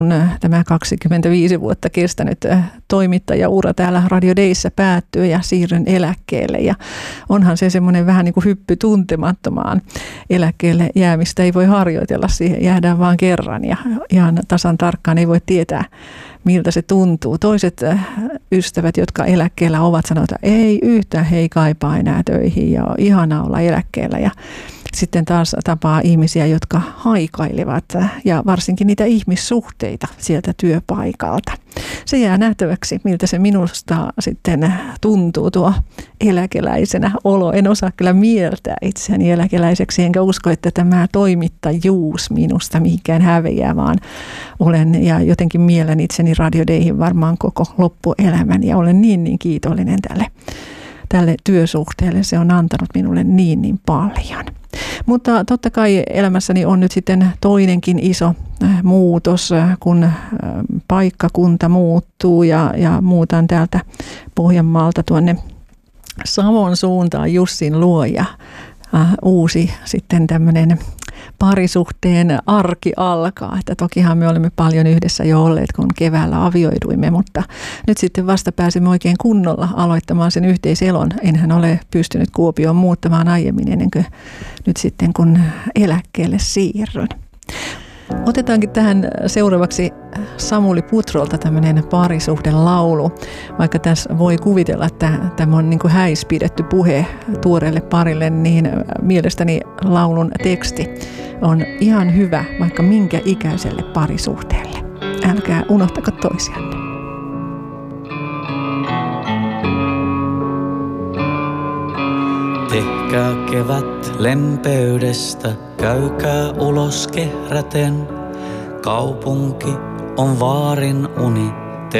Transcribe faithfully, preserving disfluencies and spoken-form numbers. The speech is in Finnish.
Tämä kaksikymmentäviisi vuotta kestänyt toimittajaura täällä Radio Dayssä päättyy ja siirryn eläkkeelle. Ja onhan se semmoinen vähän niin kuin hyppy tuntemattomaan. Eläkkeelle jäämistä ei voi harjoitella, siihen jäädään vaan kerran ja ihan tasan tarkkaan ei voi tietää, miltä se tuntuu. Toiset ystävät, jotka eläkkeellä ovat, sanovat, että ei yhtään, he ei kaipaa enää töihin ja on ihanaa olla eläkkeellä. Ja sitten taas tapaa ihmisiä, jotka haikailevat ja varsinkin niitä ihmissuhteita sieltä työpaikalta. Se jää nähtäväksi, miltä se minusta sitten tuntuu tuo eläkeläisenä olo. En osaa kyllä mieltää itseäni eläkeläiseksi, enkä usko, että tämä toimittajuus minusta mihinkään häviää, vaan olen ja jotenkin mielen itseni Radio Dayhin varmaan koko loppuelämän ja olen niin niin kiitollinen tälle, tälle työsuhteelle. Se on antanut minulle niin niin paljon. Mutta totta kai elämässäni on nyt sitten toinenkin iso muutos, kun paikkakunta muuttuu ja, ja muutan täältä Pohjanmaalta tuonne Savon suuntaan Jussin luo ja äh, uusi sitten tämmöinen parisuhteen arki alkaa. Että tokihan me olemme paljon yhdessä jo olleet, kun keväällä avioiduimme, mutta nyt sitten vasta pääsemme oikein kunnolla aloittamaan sen yhteiselon. Enhän ole pystynyt Kuopioon muuttamaan aiemmin ennen kuin nyt sitten kun eläkkeelle siirryn. Otetaankin tähän seuraavaksi Samuli Putrolta tämmöinen parisuhdelaulu. Vaikka tässä voi kuvitella, että tämä on niin kuin häispidetty puhe tuoreelle parille, niin mielestäni laulun teksti on ihan hyvä vaikka minkä ikäiselle parisuhteelle. Älkää unohtako toisianne. Tehkää kevät lempeydestä, käykää ulos kehräten. Kaupunki on vaarin uni,